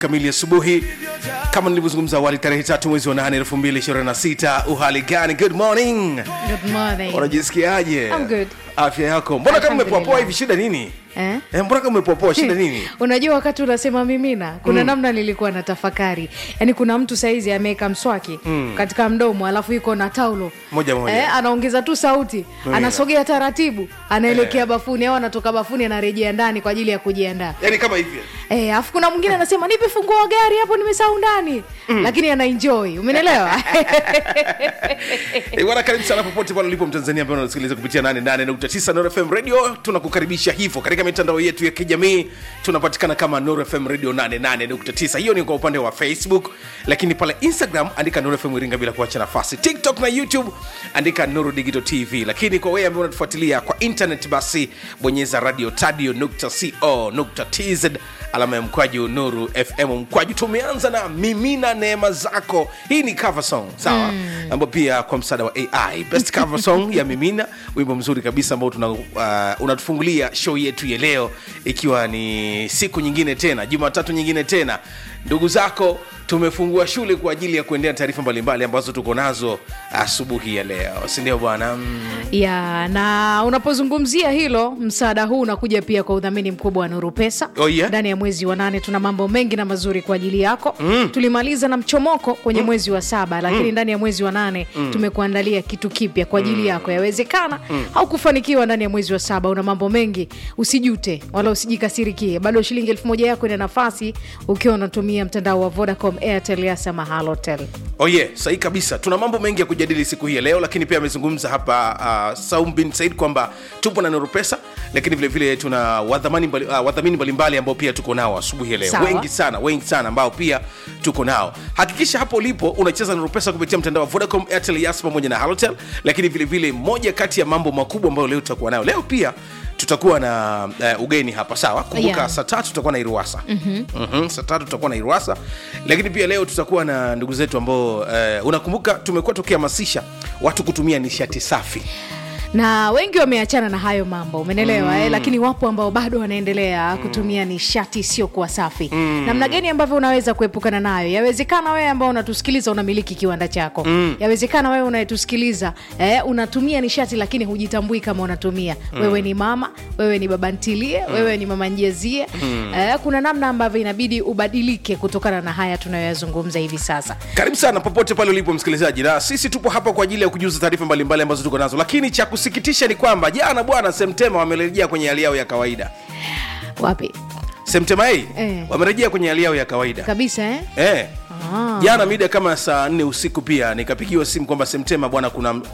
kamili asubuhi. Kama nilivyozungumza awali, tarehe 3 mwezi wa 8 2026. Uhali gani? Good morning. Good morning. Unajisikiaje? I'm good. Afya yako? Mbona kama umepoa hivi, shida nini? Mbona kama umepoa, shida nini? Unajua wakati unasema mimina, kuna namna nilikuwa na tafakari. Yaani kuna mtu saizi ameweka mswaki katika mdomo, alafu yuko na taulo. Moja. Anaongeza tu sauti, anasogea taratibu, anaelekea bafuni au anatoka bafuni anarejea ndani kwa ajili ya kujiandaa. Yaani kama hivi. Alafu kuna mwingine anasema nipe funguo wa gari hapo nimesahau ndani. Lakini ana enjoy. Umeelewa? Bwana, karibu sana popote pale ulipo Mtanzania ambaye unasikiliza kupitia 88.9 Nuru FM Radio. Tunakukaribisha hivyo katika mitandao yetu ya kijamii. Tunapatikana kama Nuru FM Radio 88.9. Hiyo ni kwa upande wa Facebook, lakini pale Instagram andika Nuru FM Iringa bila kuacha nafasi. TikTok na YouTube andika Nuru Digital TV. Lakini kwa wewe ambaye unatufuatilia kwa internet, basi bonyeza radiotadio.co.tz alama ya mkwaju Nuru FM mkwaju. Tumeanza na Mimina Neema Zako. Hii ni cover song, sawa? Ambapo pia kwa msaada wa AI, best cover song ya Mimina, wimbo mzuri kabisa ambao unatufungulia show yetu ya leo, ikiwa ni siku nyingine tena, Jumatatu nyingine tena. Ndugu zako, tumefungua shule kwa ajili ya kuendelea taarifa mbalimbali ambazo tuko nazo asubuhi ya leo, si ndio bwana? Ya, na unapozungumzia hilo, msaada huu unakuja pia kwa udhamini mkubwa wa Nuru Pesa. Ndani ya mwezi wa 8 tuna mambo mengi na mazuri kwa ajili yako. Tulimaliza na mchomoko kwenye mwezi wa 7, lakini ndani ya mwezi wa 8 tumekuandalia kitu kipya kwa ajili yako. Yawezekana haukufanikiwa ndani ya mwezi wa 7, una mambo mengi, usijute wala usijikasirikie. Bado shilingi 1000 yako ina nafasi ukiwa unatumia mtandao wa Vodacom, Airtel, Yasa, Halotel. Sahi kabisa. Tuna mambo mengi ya kujadili siku hii ya leo, lakini pia amezungumza hapa Saum bin Said kwamba tupo na Nuru Pesa, lakini vile vile tuna wadhamini mbalimbali ambao pia tuko nao asubuhi ya leo. Wengi sana ambao pia tuko nao. Hakikisha hapo ulipo unacheza Nuru Pesa kupitia mtandao wa Vodacom, Airtel, Yasa pamoja na Halotel. Lakini vile vile moja kati ya mambo makubwa ambayo leo tutakuwa nayo, leo pia tutakuwa na ugeni hapa, sawa? Kumbuka saa 3 tutakuwa na Iruwasa. Saa 3 tutakuwa na Iruwasa. Lakini pia leo tutakuwa na ndugu zetu ambao unakumbuka tumekuwa tukihamasisha watu kutumia nishati safi. Na wengi wameachana na hayo mambo, umeelewa? Lakini wapo ambao bado wanaendelea kutumia nishati sio kwa safi. Namna gani ambavyo unaweza kuepukana nayo? Yawezekana wewe ambao unatusikiliza unamiliki kiwanda chako. Yawezekana wewe unayetusikiliza unatumia nishati lakini hujitambui kama unatumia. Wewe ni mama, wewe ni baba ntilie, wewe ni mama njezie. Kuna namna ambavyo inabidi ubadilike kutokana na haya tunayoyazungumza hivi sasa. Karibu sana popote pale ulipo msikilizaji. Na sisi tupo hapa kwa ajili ya kujuza taarifa mbalimbali ambazo tuko nazo. Lakini cha kusikitisha ni kwamba jana bwana Semtema wamerejea kwenye hali yao ya kawaida. Wapi? Semtema hii wamerejea kwenye hali yao ya kawaida kabisa. Jana mida kama saa 4 usiku pia nikapigiwa simu kwamba Semtema bwana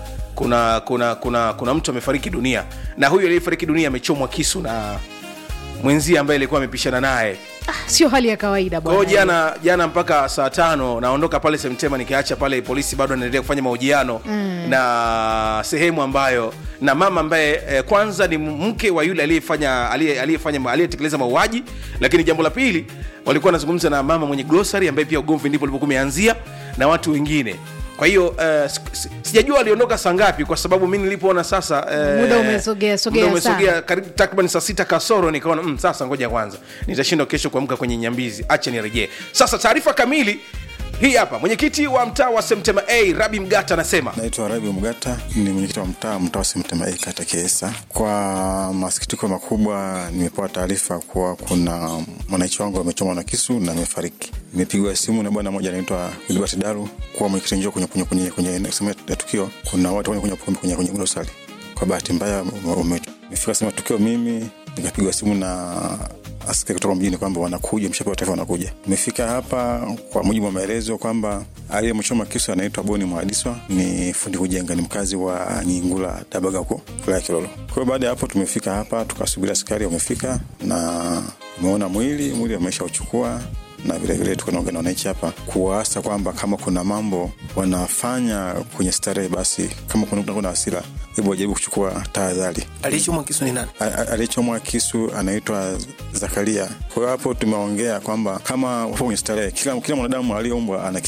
kuna mtu amefariki dunia, na huyu aliyefariki dunia amechomwa kisu na mwenzie ambaye alikuwa amepishana naye. Sio hali ya kawaida bwana. Jana mpaka saa 5 naondoka pale Semtema, nikiacha pale polisi bado anaendelea kufanya mahojiano na sehemu ambayo na mama ambaye kwanza ni mke wa yule aliyetekeleza mauaji, lakini jambo la pili walikuwa wanazungumza na mama mwenye grocery ambaye pia ugomvi ndipo ulipokuwa umeanzia na watu wengine. Kwa hiyo sijajua aliondoka saa ngapi, kwa sababu mimi nilipoona sasa muda umesogea karibu takriban saa 6 kasoro, nikaona sasa ngoja kwanza, nitashindwa kesho kuamka kwenye nyambizi, acha nirejee. Sasa taarifa kamili hii hapa. Mwenyekiti wa mtaa wa Semtema A Rabi Mgata anasema. Naitwa Rabi Mgata, ni mwenyekiti wa mtaa wa Semtema A kata Kiesa. Kwa masikitiko makubwa nimepewa taarifa kuwa kuna mwananchi wangu amechomwa na kisu na amefariki. Nimepigwa simu na bwana mmoja anaitwa Wilbert Daru kwa mwenyekiti njoo kwenye sehemu ya tukio. Kuna watu kwenye grocery. Kwa bahati mbaya umefika sema tukio, mimi nikapigwa simu na askari kutoka mjini kwamba wanakuja, mshapewa taarifa wanakuja. Tumefika hapa kwa mujibu wa maelezo kwamba aliyemchoma kisu anaitwa Boni Mwadiswa, ni fundi kujenga, ni mkazi wa Nyingula Dabaga huko wilaya Kilolo. Kwa hiyo baada ya hapo tumefika hapa tukasubiri askari wamefika na tumeona mwili wameshauchukua, na vile vile tukaongea na wananchi hapa kuwaasa kwamba kama kuna mambo wanafanya kwenye starehe, basi kama kuna hasira, hebu wajaribu kuchukua tahadhari. Aliyechomwa kisu ni nani? Aliyechomwa kisu anaitwa Zakaria. Kwa hiyo hapo tumeongea kwamba kama wapo kwenye starehe, kila mwanadamu aliyeumbwa ana kichaa.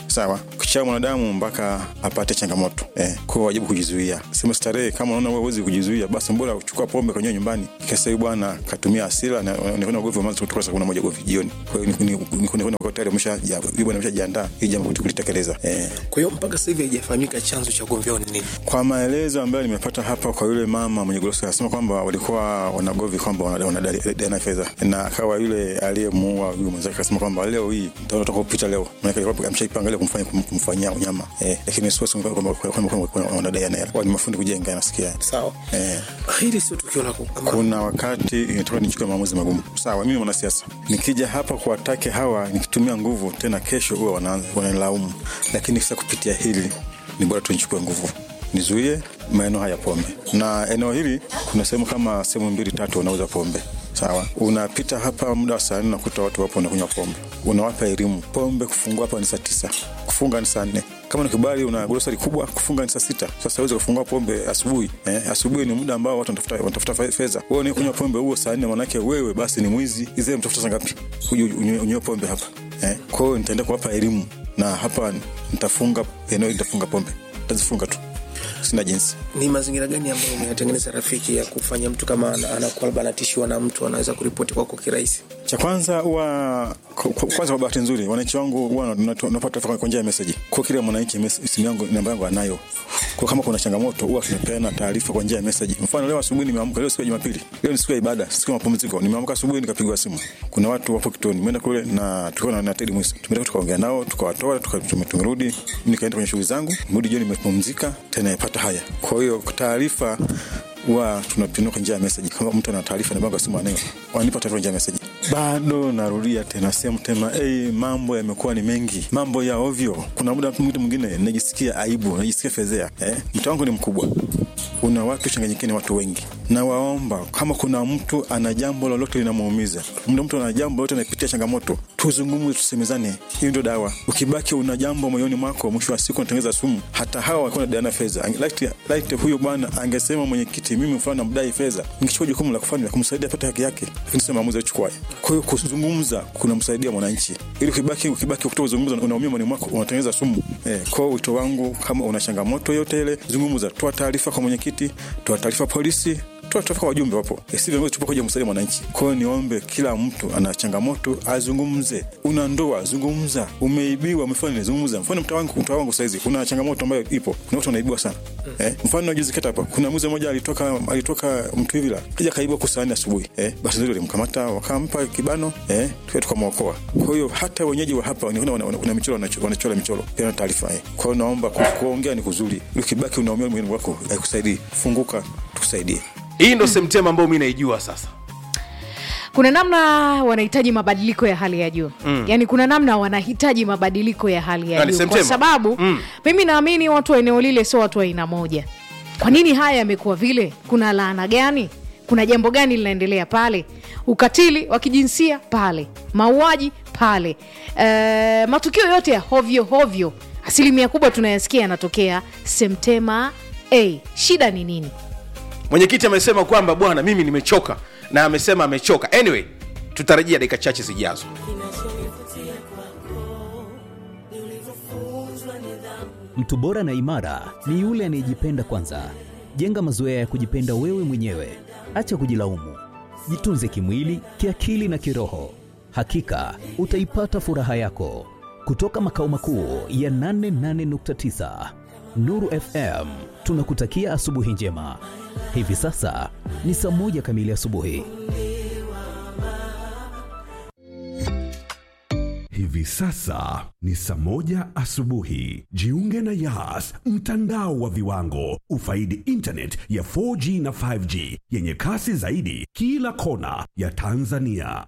Sawa, kuchawa mwanadamu mpaka apate changamoto. Kwa wajibu kujizuia. Sema starehe, kama unaona wewe huwezi kujizuia, basi mbona uchukua pombe kanywa nyumbani. Kesa bwana katumia hasira na unaona ugovi wa mwanzo kutoka saa 11 govi jioni. Kwa hiyo ni kwa tayari umeshajiandaa hii jambo kulitekeleza. Kwa hiyo mpaka sasa hivi haijafahamika chanzo cha ugomvi ni nini. Kwa maelezo ambayo nimepata hapa kwa yule mama mwenye gorofa, anasema kwamba walikuwa wanagovi kwamba wanadai fedha, na akawa yule aliyemuua huyo mzee akasema kwamba leo hii nitatoka kupita leo, maana alikuwa ameshaipangalia kumfanyia unyama. Lakini sio kwamba wanadai hela, wao ni mafundi kujenga, nasikia. Sawa. Hili sio tukio lako. Kuna wakati inatoka nichukue maamuzi magumu. Sawa, mimi mwanasiasa nikija hapa kuwatake hawa nikitumia nguvu, tena kesho huwa wanalaumu. Lakini sasa kupitia hili ni bora tu nichukue nguvu, nizuie maeneo haya pombe. Na eneo hili kuna sehemu kama sehemu 2-3 wanauza pombe. Sawa, unapita hapa muda wa saa 4 nakuta watu wapo wanakunywa pombe. Unawapa elimu, pombe kufungua hapa ni saa 9, kufunga ni saa 4. Kama unakubali una grocery kubwa, kufunga ni saa 6. Sasa uweze kufungua pombe asubuhi. Asubuhi ni muda ambao watu wanatafuta fedha. Wewe ni kunywa pombe huo saa 4, maana yake wewe basi ni mwizi. Izee mtafuta ngapi unywe pombe hapa. Kwa hiyo nitaenda kuwapa elimu, na hapa nitafunga pombe. Nitazifunga tu. Sina jinsi. Ni mazingira gani ambayo umeyatengeneza rafiki ya kufanya mtu kama anakuwa banatishiwa na mtu anaweza kuripoti kwako kirahisi? Cha kwanza kwa bahati nzuri wananchi wangu huwa tunapata kwa njia ya message. Kwa kila mwananchi simu yangu, namba yangu anayo. Kwa kama kuna changamoto huwa tunapeana taarifa kwa njia ya message. Mfano leo asubuhi nimeamka, leo siku ya Jumapili. Leo ni siku ya ibada, siku ya mapumziko. Nimeamka asubuhi nikapigwa simu. Kuna watu wapo kituoni. Nimeenda kule na tulikuwa na Teddy Mwisi. Tumeenda tukaongea nao, tukawatoa, tumerudi. Nikaenda kwenye shughuli zangu. Mudi jioni nimepumzika, tena yapata haya. Kwa hiyo taarifa tunapinduka njia ya message. Kama mtu ana taarifa na bango simu anayo, wanipa taarifa njia ya message. Bado narudia tena sema mambo yamekuwa ni mengi, mambo ya ovyo. Kuna muda mtu mwingine najisikia aibu, najisikia fedhea. Mtu wangu ni mkubwa, kuna watu changanyikeni, watu wengi. Na waomba kama kuna mtu ana jambo lolote linamuumiza, mtu ana jambo lolote anapitia changamoto, tuzungumze, tusemezane. Hiyo ndio dawa. Ukibaki una jambo moyoni mwako, mwisho wa siku unatengeneza sumu. Hata hawa wako na dana fedha. Like huyo bwana angesema mwenyekiti, mimi mfano namdai fedha, ningechukua jukumu la kufanya kumsaidia apate haki yake. Lakini sema maamuzi achukue. Kwa hiyo kuzungumza kunamsaidia mwananchi. Ili ukibaki kutozungumza unaumia moyoni mwako, unatengeneza sumu. Kwa hiyo wito wangu, kama una changamoto yote ile, zungumza, toa taarifa kwa mwenyekiti, toa taarifa polisi, toa wajumbe wapo. Sisi viongozi tupo kuja kumsaidia mwananchi. Kwa hiyo niombe kila mtu ana changamoto azungumze. Una ndoa, zungumza. Umeibiwa, umefanya, zungumza. Mfano mtu wangu saizi kuna changamoto ambayo ipo. Kuna watu wanaibiwa sana. Mfano juzi kata hapa kuna mzee mmoja alitoka Mtwivila, kija kaibiwa kusani asubuhi. Basi ndio walimkamata, wakampa kibano, tukamwokoa. Kwa hiyo hata wenyeji wa hapa kuna michoro wanachora michoro. Pia taarifa. Kwa hiyo naomba kuongea ni kuzuri. Ukibaki unaumia mwili wako, haikusaidii. Funguka, tukusaidie. Hii ndo semtema ambayo mimi naijua sasa. Kuna namna wanahitaji mabadiliko ya hali ya juu. Yaani kuna namna wanahitaji mabadiliko ya hali ya juu. Kwa sababu mimi naamini watu wa eneo lile sio watu wa aina moja. Kwa nini haya yamekuwa vile? Kuna laana gani? Kuna jambo gani linaendelea pale? Ukatili wa kijinsia pale, mauaji pale, matukio yote ya hovyo asilimia kubwa tunayasikia yanatokea Semtema. Shida ni nini? Mwenyekiti amesema kwamba bwana mimi nimechoka, na amesema amechoka. Anyway, tutarejea dakika chache zijazo. Mtu bora na imara ni yule anayejipenda kwanza. Jenga mazoea ya kujipenda wewe mwenyewe. Acha kujilaumu. Jitunze kimwili, kiakili na kiroho. Hakika utaipata furaha yako. Kutoka makao makuu ya 88.9 Nuru FM, tunakutakia asubuhi njema. Hivi sasa ni saa 1 kamili asubuhi. Hivi sasa ni saa 1 asubuhi. Jiunge na Yas, mtandao wa viwango. Ufaidi internet ya 4G na 5G yenye kasi zaidi kila kona ya Tanzania.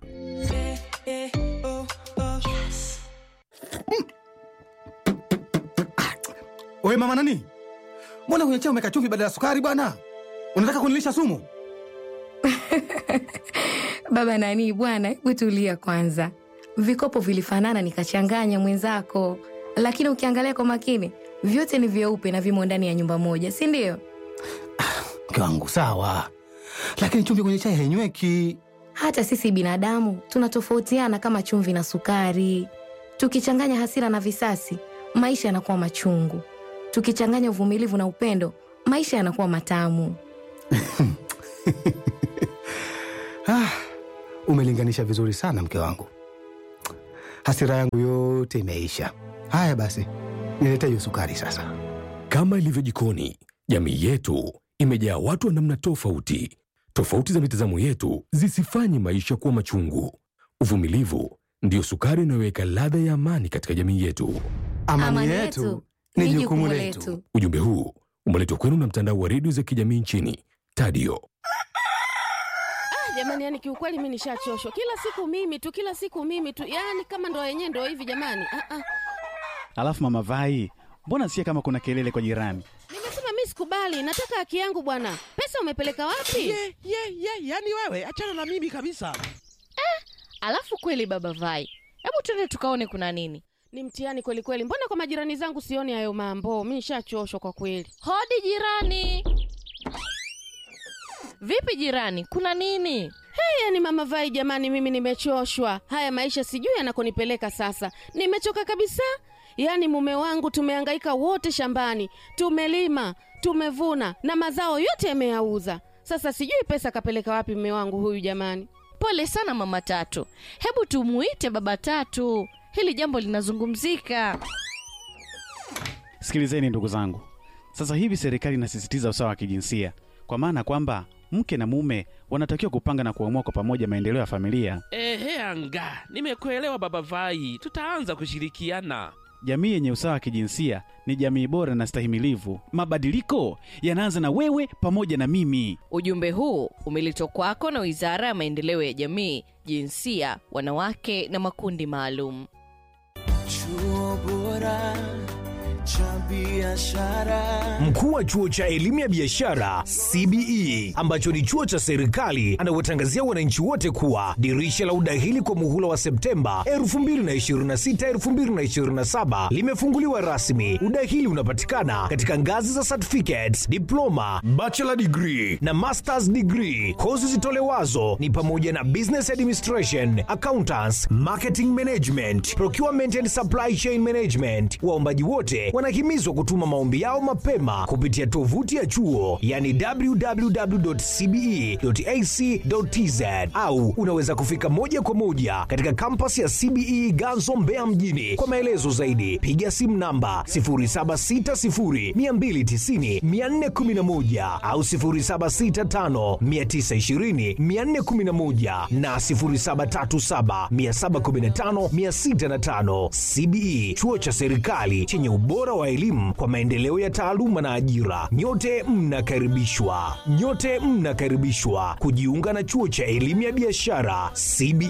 Wewe mama nani? Mbona kwenye chai umeweka chumvi badala ya sukari bwana? Unataka kunilisha sumu? Baba nani bwana, hebu tulia kwanza. Vikopo vilifanana nikachanganya mwenzako. Lakini ukiangalia kwa makini, vyote ni vyeupe na vimo ndani ya nyumba moja, si ndio? Kangu sawa. Lakini chumvi kwenye chai hainyweki. Hata sisi binadamu tunatofautiana kama chumvi na sukari. Tukichanganya hasira na visasi, maisha yanakuwa machungu. Tukichanganya uvumilivu na upendo, maisha yanakuwa matamu. Umelinganisha vizuri sana mke wangu. Hasira yangu yote imeisha. Haya basi, nilete hiyo sukari sasa. Kama ilivyo jikoni, jamii yetu imejaa watu wa namna tofauti. Tofauti za mitazamo yetu zisifanye maisha kuwa machungu. Uvumilivu ndiyo sukari inayoweka ladha ya amani katika jamii yetu. Amani yetu ni jukumu letu. Ujumbe huu umeletwa kwenu na mtandao wa redio za kijamii nchini Tadio. Jamani, yani kiukweli mimi nishachoshwa. Kila siku mimi tu. Yani kama ndo yenyewe ndo hivi jamani. Alafu mama Vai, mbona sikia kama kuna kelele kwa jirani? Nimesema mimi sikubali, nataka haki yangu bwana. Pesa umepeleka wapi? Yani wewe achana na mimi kabisa. Alafu kweli baba Vai, hebu twende tukaone kuna nini. Ni mtihani kweli kweli. Mbona kwa majirani zangu sioni hayo mambo? Mimi nishachoshwa kwa kweli. Hodi jirani. Vipi jirani, kuna nini? Yani mama Vai jamani, mimi nimechoshwa. Haya maisha sijui yanakonipeleka sasa. Nimechoka kabisa. Yani mume wangu tumehangaika wote shambani. Tumelima, tumevuna na mazao yote yameyauza. Sasa sijui pesa kapeleka wapi mume wangu huyu jamani. Pole sana mama Tatu. Hebu tumuite baba Tatu. Hili jambo linazungumzika. Sikilizeni ndugu zangu. Sasa hivi serikali inasisitiza usawa wa kijinsia. Kwa maana kwamba mke na mume wanatakiwa kupanga na kuamua kwa pamoja maendeleo ya familia. Anga, nimekuelewa baba Vai. Tutaanza kushirikiana. Jamii yenye usawa wa kijinsia ni jamii bora na stahimilivu. Mabadiliko yanaanza na wewe pamoja na mimi. Ujumbe huu umeletwa kwako na Wizara ya Maendeleo ya Jamii, Jinsia, Wanawake na Makundi Maalum. Chuo bora cha biashara. Mkuu wa chuo cha elimu ya biashara CBE ambacho ni chuo cha serikali anawatangazia wananchi wote kuwa dirisha la udahili kwa muhula wa Septemba 2026-2027 limefunguliwa rasmi. Udahili unapatikana katika ngazi za certificates, diploma, bachelor degree na masters degree. Kozi zitolewazo ni pamoja na business administration, accountants, marketing management, procurement and supply chain management. Waombaji wote wanahimizwa kutuma maombi yao mapema kupitia tovuti ya chuo, yani www.cbe.ac.tz, au unaweza kufika moja kwa moja katika kampasi ya CBE Ganzo Mbeya mjini. Kwa maelezo zaidi piga simu namba 0760290411 au 0765920411 na 0737715605. CBE, chuo cha serikali chenye ubora wa elimu kwa maendeleo ya taaluma na ajira. Nyote mnakaribishwa kujiunga na chuo cha elimu ya biashara CBE.